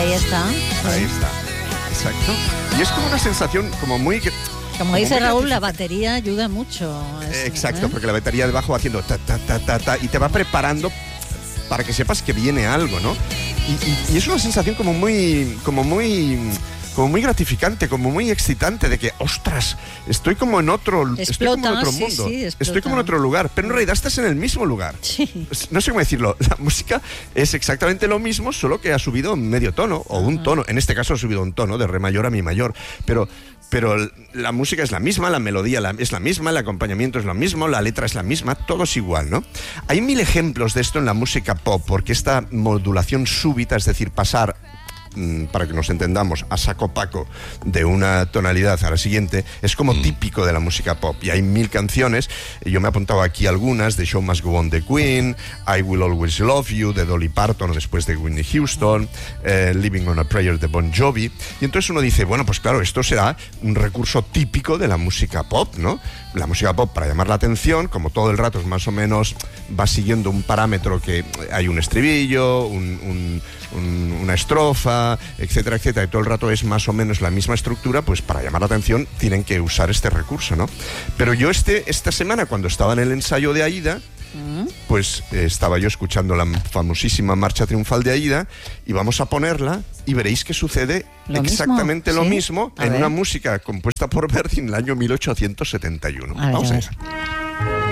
ahí está. Ahí está, exacto. Y es como una sensación como muy... Como dice Raúl, la batería ayuda mucho. Exacto, porque la batería de bajo va haciendo ta, ta, ta, ta, ta, y te va preparando para que sepas que viene algo, ¿no? Y es una sensación como muy gratificante, como muy excitante, de que, ostras, estoy como en otro mundo, estoy como en otro lugar, pero en realidad estás en el mismo lugar. Sí. No sé cómo decirlo, la música es exactamente lo mismo, solo que ha subido medio tono, o un tono, en este caso ha subido un tono, de re mayor a mi mayor, pero la música es la misma, la melodía es la misma, el acompañamiento es lo mismo, la letra es la misma, todo es igual, ¿no? Hay 1000 ejemplos de esto en la música pop, porque esta modulación súbita, es decir, pasar, para que nos entendamos, a saco paco de una tonalidad a la siguiente, es como típico de la música pop. Y hay 1000 canciones, yo me he apuntado aquí algunas: The Show Must Go On de Queen, I Will Always Love You de Dolly Parton después de Whitney Houston, Living on a Prayer de Bon Jovi. Y entonces uno dice, bueno, pues claro, esto será un recurso típico de la música pop, ¿no? La música pop, para llamar la atención, como todo el rato es más o menos, va siguiendo un parámetro, que hay un estribillo, una estrofa, etcétera, etcétera, y todo el rato es más o menos la misma estructura, pues para llamar la atención tienen que usar este recurso, ¿no? Pero yo esta semana, cuando estaba en el ensayo de Aida, pues estaba yo escuchando la famosísima Marcha Triunfal de Aida, y vamos a ponerla y veréis que sucede exactamente lo mismo en una música compuesta por Verdi en el año 1871. Vamos a ver.